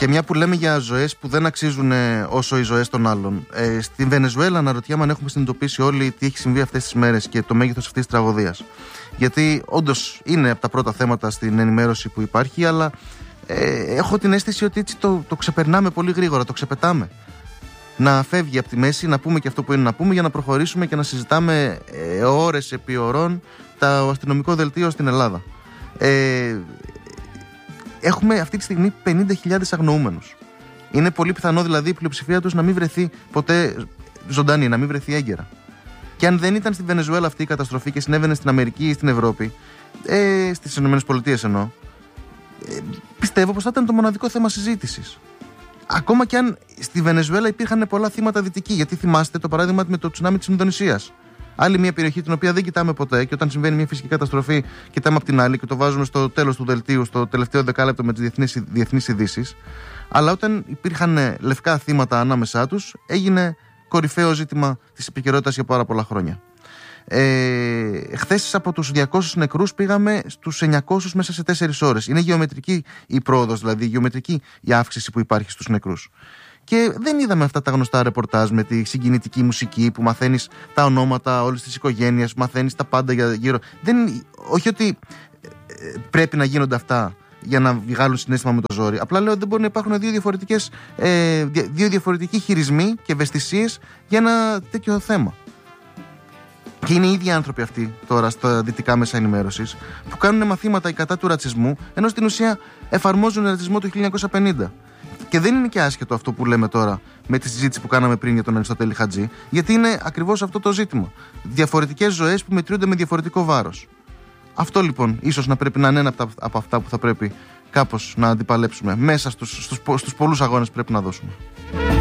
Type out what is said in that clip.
Και μια που λέμε για ζωές που δεν αξίζουν όσο οι ζωές των άλλων. Στην Βενεζουέλα αναρωτιέμαι αν έχουμε συνειδητοποιήσει όλοι τι έχει συμβεί αυτές τις μέρες και το μέγεθος αυτής της τραγωδίας. Γιατί όντως είναι από τα πρώτα θέματα στην ενημέρωση που υπάρχει, αλλά έχω την αίσθηση ότι έτσι το ξεπερνάμε πολύ γρήγορα, το ξεπετάμε. Να φεύγει από τη μέση, να πούμε και αυτό που είναι να πούμε για να προχωρήσουμε και να συζητάμε ώρες επί ωρών το αστυνομικό δελτίο στην Ελλάδα. Έχουμε αυτή τη στιγμή 50.000 αγνοούμενους. Είναι πολύ πιθανό δηλαδή η πλειοψηφία τους να μην βρεθεί ποτέ ζωντανή, να μην βρεθεί έγκαιρα. Και αν δεν ήταν στη Βενεζουέλα αυτή η καταστροφή και συνέβαινε στην Αμερική ή στην Ευρώπη, στις ΗΠΑ εννοώ, πιστεύω πως θα ήταν το μοναδικό θέμα συζήτησης. Ακόμα και αν στη Βενεζουέλα υπήρχαν πολλά θύματα δυτικοί, γιατί θυμάστε το παράδειγμα με το τσουνάμι της Ινδονησίας. Άλλη μια περιοχή την οποία δεν κοιτάμε ποτέ και όταν συμβαίνει μια φυσική καταστροφή, κοιτάμε από την άλλη και το βάζουμε στο τέλος του δελτίου, στο τελευταίο δεκάλεπτο με τις διεθνείς ειδήσεις. Αλλά όταν υπήρχαν λευκά θύματα ανάμεσά τους, έγινε κορυφαίο ζήτημα της επικαιρότητας για πάρα πολλά χρόνια. Χθες από τους 200 νεκρούς πήγαμε στους 900 μέσα σε 4 ώρες. Είναι γεωμετρική η πρόοδος, δηλαδή γεωμετρική η αύξηση που υπάρχει στους νεκρούς. Και δεν είδαμε αυτά τα γνωστά ρεπορτάζ με τη συγκινητική μουσική που μαθαίνεις τα ονόματα όλης της οικογένειας, μαθαίνεις τα πάντα για γύρω. Όχι ότι πρέπει να γίνονται αυτά για να βγάλουν συναίσθημα με το ζόρι. Απλά λέω ότι δεν μπορεί να υπάρχουν δύο διαφορετικοί χειρισμοί και ευαισθησίες για ένα τέτοιο θέμα. Και είναι οι ίδιοι άνθρωποι αυτοί τώρα στα δυτικά μέσα ενημέρωσης που κάνουν μαθήματα κατά του ρατσισμού, ενώ στην ουσία εφαρμόζουν ρατσισμό του 1950. Και δεν είναι και άσχετο αυτό που λέμε τώρα με τη συζήτηση που κάναμε πριν για τον Αριστοτέλη Χατζή, γιατί είναι ακριβώς αυτό το ζήτημα. Διαφορετικές ζωές που μετριούνται με διαφορετικό βάρος. Αυτό λοιπόν ίσως να πρέπει να είναι ένα από αυτά που θα πρέπει κάπως να αντιπαλέψουμε μέσα στους πολλούς αγώνες που πρέπει να δώσουμε.